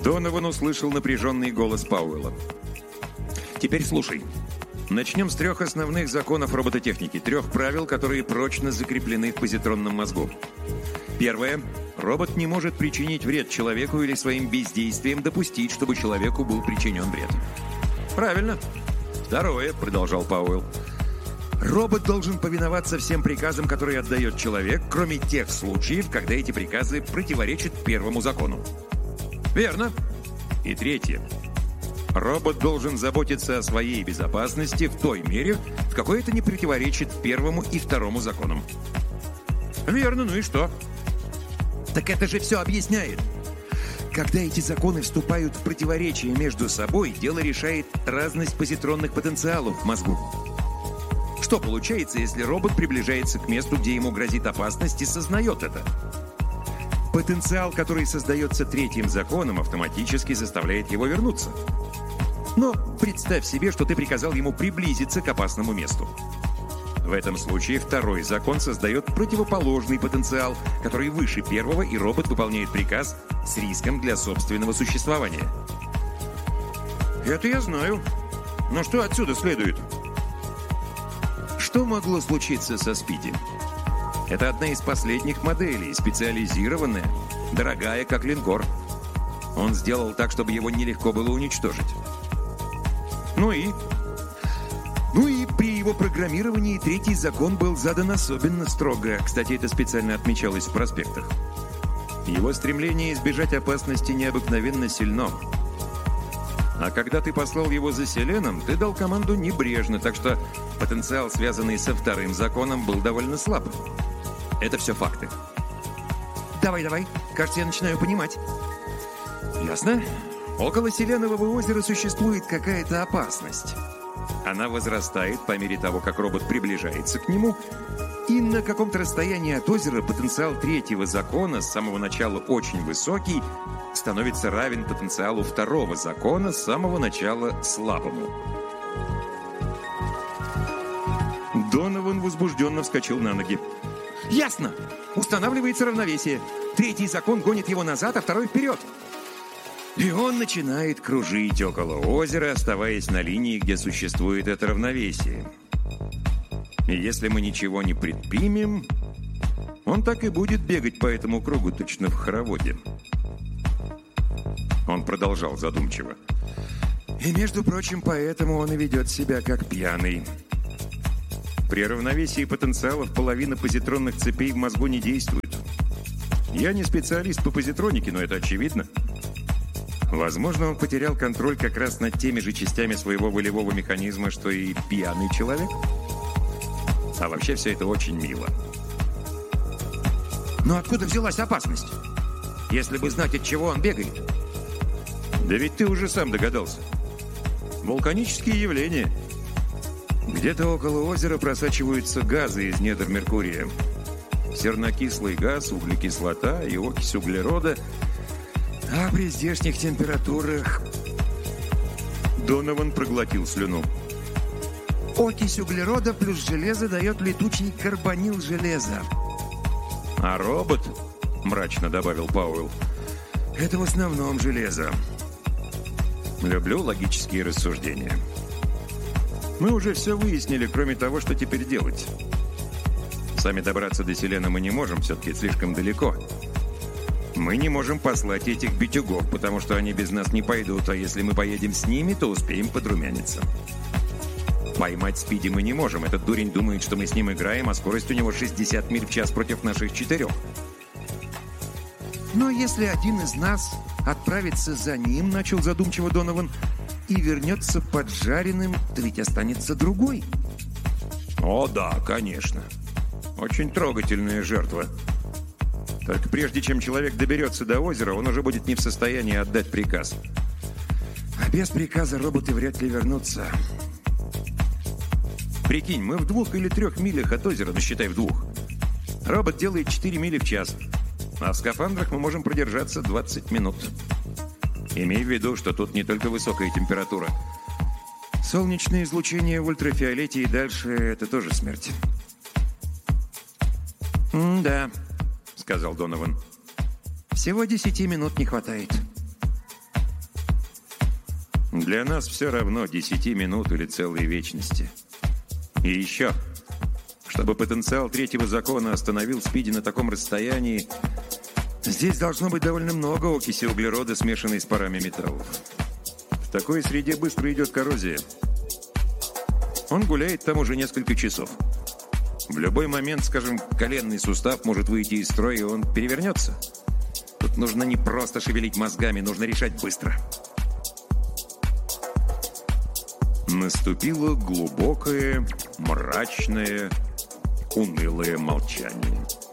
Донован услышал напряженный голос Пауэлла. «Теперь слушай. Начнем с 3 основных законов робототехники, 3 правил, которые прочно закреплены в позитронном мозгу. Первое. Робот не может причинить вред человеку или своим бездействием допустить, чтобы человеку был причинен вред». «Правильно». «Второе», — продолжал Пауэлл. «Робот должен повиноваться всем приказам, которые отдает человек, кроме тех случаев, когда эти приказы противоречат первому закону». «Верно». И третье. Робот должен заботиться о своей безопасности в той мере, в какой это не противоречит первому и второму законам. «Верно, ну и что?» «Так это же все объясняет. Когда эти законы вступают в противоречие между собой, дело решает разность позитронных потенциалов в мозгу. Что получается, если робот приближается к месту, где ему грозит опасность, и сознает это? Потенциал, который создается третьим законом, автоматически заставляет его вернуться. Но представь себе, что ты приказал ему приблизиться к опасному месту. В этом случае второй закон создает противоположный потенциал, который выше первого, и робот выполняет приказ с риском для собственного существования». «Это я знаю. Но что отсюда следует?» Что могло случиться со Спиди? Это одна из последних моделей, специализированная, дорогая, как линкор. Он сделал так, чтобы его нелегко было уничтожить. Ну и при его программировании третий закон был задан особенно строго. Кстати, это специально отмечалось в проспектах. Его стремление избежать опасности необыкновенно сильно. А когда ты послал его за Селеном, ты дал команду небрежно, так что потенциал, связанный со вторым законом, был довольно слаб. Это все факты. Давай. Кажется, я начинаю понимать. Ясно? Около Селенового озера существует какая-то опасность. Она возрастает по мере того, как робот приближается к нему, и на каком-то расстоянии от озера потенциал третьего закона, с самого начала очень высокий, становится равен потенциалу второго закона, с самого начала слабому. Донован возбужденно вскочил на ноги. «Ясно! Устанавливается равновесие. Третий закон гонит его назад, а второй вперед. И он начинает кружить около озера, оставаясь на линии, где существует это равновесие. И если мы ничего не предпримем, он так и будет бегать по этому кругу, точно в хороводе». Он продолжал задумчиво. «И, между прочим, поэтому он и ведет себя как пьяный. При равновесии потенциалов половина позитронных цепей в мозгу не действует. Я не специалист по позитронике, но это очевидно. Возможно, он потерял контроль как раз над теми же частями своего волевого механизма, что и пьяный человек. А вообще все это очень мило». «Но откуда взялась опасность? Если бы знать, от чего он бегает?» «Да ведь ты уже сам догадался. Вулканические явления. Где-то около озера просачиваются газы из недр Меркурия. Сернокислый газ, углекислота и окись углерода. А при здешних температурах...» Донован проглотил слюну. «Окись углерода плюс железо дает летучий карбонил железа». «А робот, — мрачно добавил Пауэлл, — это в основном железо. Люблю логические рассуждения. Мы уже все выяснили, кроме того, что теперь делать. Сами добраться до Селена мы не можем, все-таки слишком далеко. Мы не можем послать этих битюгов, потому что они без нас не пойдут, а если мы поедем с ними, то успеем подрумяниться. Поймать Спиди мы не можем. Этот дурень думает, что мы с ним играем, а скорость у него 60 миль в час против наших 4. «Но если один из нас отправится за ним, — начал задумчиво Донован, — и вернется поджаренным, то ведь останется другой». «О да, конечно. Очень трогательная жертва. Только прежде чем человек доберется до озера, он уже будет не в состоянии отдать приказ. А без приказа роботы вряд ли вернутся. Прикинь, мы в 2 или 3 милях от озера, ну считай в 2. Робот делает 4 мили в час, а в скафандрах мы можем продержаться 20 минут. Имей в виду, что тут не только высокая температура. Солнечное излучение в ультрафиолете и дальше — это тоже смерть». — сказал Донован. «Всего 10 минут не хватает». Для нас все равно 10 минут или целые вечности. И еще, чтобы потенциал третьего закона остановил Спиди на таком расстоянии, здесь должно быть довольно много окиси углерода, смешанной с парами металлов. В такой среде быстро идет коррозия. Он гуляет там уже несколько часов. В любой момент, скажем, коленный сустав может выйти из строя, и он перевернется. Тут нужно не просто шевелить мозгами, нужно решать быстро. Наступило глубокое, мрачное, унылое молчание.